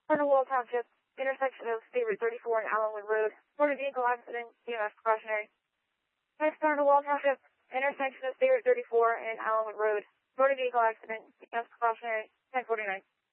Cornwall Township, intersection of State Route 34 and Allenwood Road. Motor vehicle accident, EMS precautionary. Next, Cornwall Township, intersection of State Route 34 and Allenwood Road. Motor vehicle accident, EMS precautionary, 1049.